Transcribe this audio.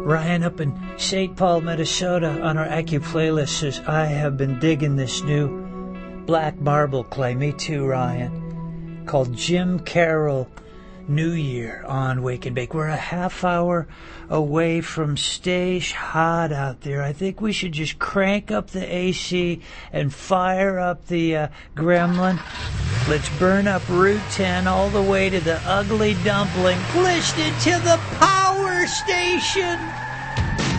Ryan up in St. Paul, Minnesota on our Acu playlist says, I have been digging this new black marble clay. Me too, Ryan. Called Jim Carroll New Year on Wake and Bake. We're a half hour away from stay hot out there. I think we should just crank up the AC and fire up the Gremlin. Let's burn up Route 10 all the way to the Ugly Dumpling. Listen to the power station.